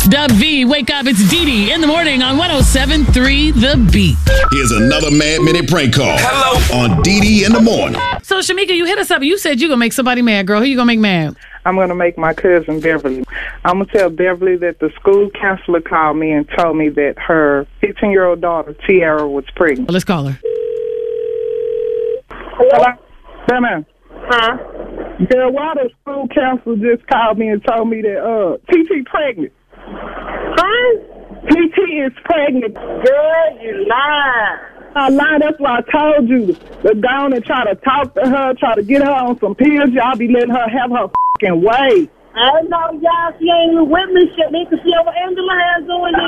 Dub V. Wake up, it's Dee Dee in the morning on 107.3 The Beat. Here's another Mad Minute prank call. Hello. On Dee Dee in the morning. So, Shamika, you hit us up. You said you're going to make somebody mad, girl. Who you going to make mad? I'm going to make my cousin Beverly. I'm going to tell Beverly that the school counselor called me and told me that her 15-year-old daughter, Tiara, was pregnant. Well, let's call her. Hello? Ma'am. Huh? Girl, why the school counselor just called me and told me that TT pregnant? Huh? TT is pregnant. Girl, you lying. I lied. That's why I told you to go on and try to talk to her, try to get her on some pills. Y'all be letting her have her fucking way. I know y'all, she ain't even with me. She over Angela has doing this.